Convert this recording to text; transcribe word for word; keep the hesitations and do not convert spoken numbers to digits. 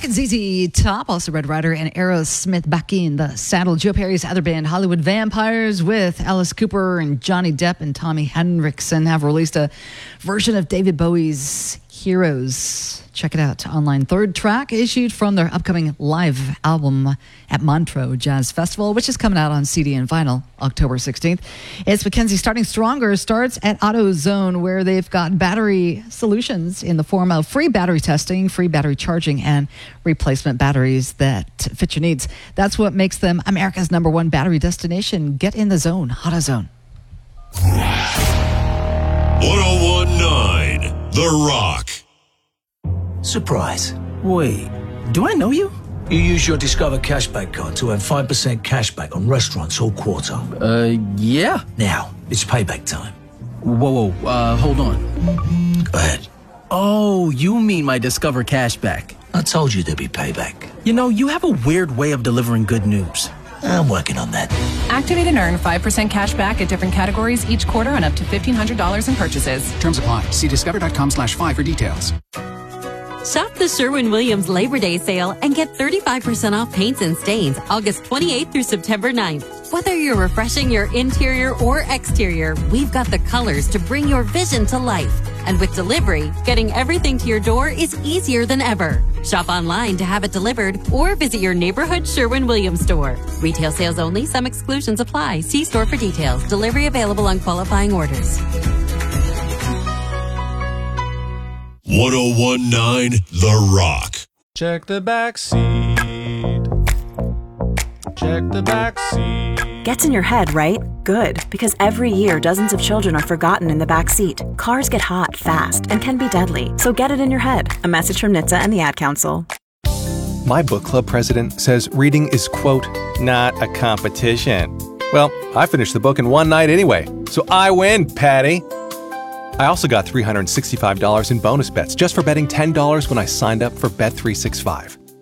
and Z Z Top, also Red Rider and Aerosmith back in the saddle. Joe Perry's other band, Hollywood Vampires, with Alice Cooper and Johnny Depp and Tommy Henriksen, have released a version of David Bowie's Heroes. Check it out online. Third track issued from their upcoming live album at Montreux Jazz Festival, which is coming out on C D and vinyl October sixteenth. It's Mackenzie Starting Stronger starts at AutoZone, where they've got battery solutions in the form of free battery testing, free battery charging, and replacement batteries that fit your needs. That's what makes them America's number one battery destination. Get in the zone. AutoZone. one oh one point nine The Rock. Surprise. Wait, do I know you? You use your Discover cashback card to earn five percent cashback on restaurants all quarter. Uh, yeah. Now, it's payback time. Whoa, whoa, uh, hold on. Go ahead. Oh, you mean my Discover cashback. I told you there'd be payback. You know, you have a weird way of delivering good news. I'm working on that. Activate and earn five percent cash back at different categories each quarter on up to fifteen hundred dollars in purchases. Terms apply. See discover.com slash five for details. Shop the Sherwin-Williams Labor Day sale and get thirty-five percent off paints and stains August twenty-eighth through September ninth. Whether you're refreshing your interior or exterior, we've got the colors to bring your vision to life. And with delivery, getting everything to your door is easier than ever. Shop online to have it delivered or visit your neighborhood Sherwin-Williams store. Retail sales only. Some exclusions apply. See store for details. Delivery available on qualifying orders. one oh one point nine The Rock. Check the back seat. Check the back seat. Gets in your head, right? Good, because every year dozens of children are forgotten in the back seat. Cars get hot fast and can be deadly, so get it in your head. A message from N H T S A and the Ad Council. My book club president says reading is, quote, not a competition. Well, I finished the book in one night anyway, so I win, Patty. I also got three hundred sixty-five dollars in bonus bets just for betting ten dollars when I signed up for Bet three sixty-five.